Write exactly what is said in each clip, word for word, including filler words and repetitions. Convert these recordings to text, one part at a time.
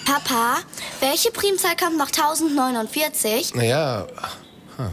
Papa, welche Primzahl kommt nach tausendneunundvierzig? Naja, hm.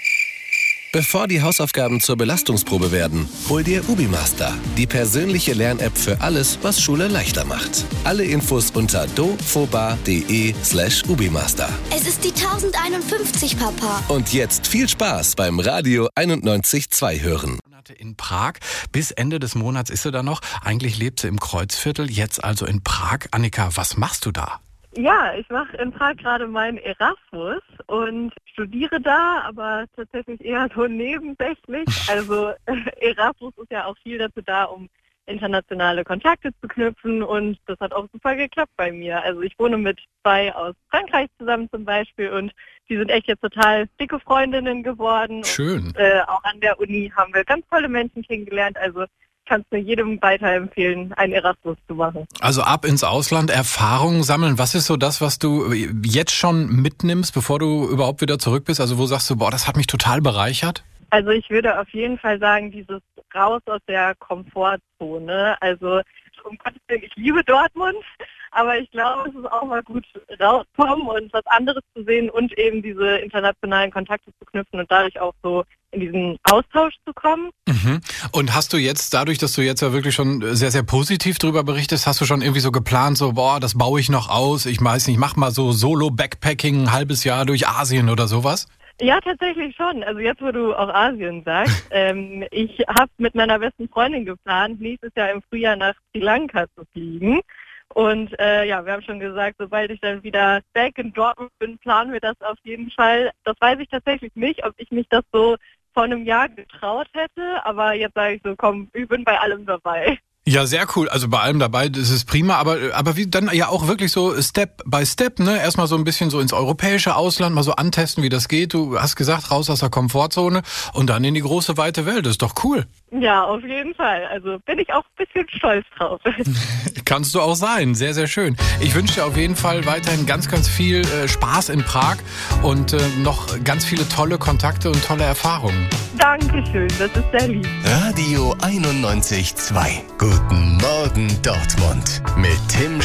Bevor die Hausaufgaben zur Belastungsprobe werden, hol dir UbiMaster, die persönliche Lern-App für alles, was Schule leichter macht. Alle Infos unter dofoba.de slash UbiMaster. Es ist die tausendeinundfünfzig, Papa. Und jetzt viel Spaß beim Radio einundneunzig Komma zwei hören. In Prag. Bis Ende des Monats ist sie da noch. Eigentlich lebt sie im Kreuzviertel, jetzt also in Prag. Annika, was machst du da? Ja, ich mache in Prag gerade meinen Erasmus und studiere da, aber tatsächlich eher so nebensächlich. Also Erasmus ist ja auch viel dazu da, um internationale Kontakte zu knüpfen und das hat auch super geklappt bei mir. Also ich wohne mit zwei aus Frankreich zusammen zum Beispiel und die sind echt jetzt total dicke Freundinnen geworden. Schön. Und, äh, auch an der Uni haben wir ganz tolle Menschen kennengelernt. Also kannst du jedem weiterempfehlen, einen Erasmus zu machen. Also ab ins Ausland, Erfahrungen sammeln. Was ist so das, was du jetzt schon mitnimmst, bevor du überhaupt wieder zurück bist? Also wo sagst du, boah, das hat mich total bereichert? Also ich würde auf jeden Fall sagen, dieses raus aus der Komfortzone. Also um Gottes Willen, ich liebe Dortmund, aber ich glaube, es ist auch mal gut rauskommen und was anderes zu sehen und eben diese internationalen Kontakte zu knüpfen und dadurch auch so in diesen Austausch zu kommen. Mhm. Und hast du jetzt, dadurch, dass du jetzt ja wirklich schon sehr, sehr positiv darüber berichtest, hast du schon irgendwie so geplant, so, boah, das baue ich noch aus, ich weiß nicht, mach mal so Solo-Backpacking ein halbes Jahr durch Asien oder sowas? Ja, tatsächlich schon. Also jetzt, wo du auch Asien sagst, ähm, ich habe mit meiner besten Freundin geplant, nächstes Jahr im Frühjahr nach Sri Lanka zu fliegen. Und äh, ja, wir haben schon gesagt, sobald ich dann wieder back in Dortmund bin, planen wir das auf jeden Fall. Das weiß ich tatsächlich nicht, ob ich mich das so vor einem Jahr getraut hätte, aber jetzt sage ich so, komm, ich bin bei allem dabei. Ja, sehr cool. Also bei allem dabei, das ist prima, aber aber wie dann ja auch wirklich so Step by Step, ne? Erstmal so ein bisschen so ins europäische Ausland, mal so antesten, wie das geht. Du hast gesagt, raus aus der Komfortzone und dann in die große weite Welt. Das ist doch cool. Ja, auf jeden Fall. Also bin ich auch ein bisschen stolz drauf. Kannst du auch sein. Sehr, sehr schön. Ich wünsche dir auf jeden Fall weiterhin ganz, ganz viel äh, Spaß in Prag und äh, noch ganz viele tolle Kontakte und tolle Erfahrungen. Dankeschön, das ist sehr lieb. Radio einundneunzig Komma zwei. Guten Morgen Dortmund mit Tim